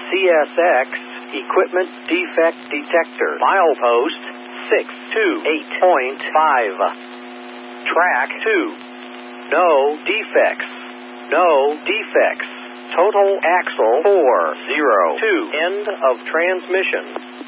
CSX Equipment Defect Detector. Milepost 628.5. Track 2. No defects. No defects. Total axle 402. End of transmission.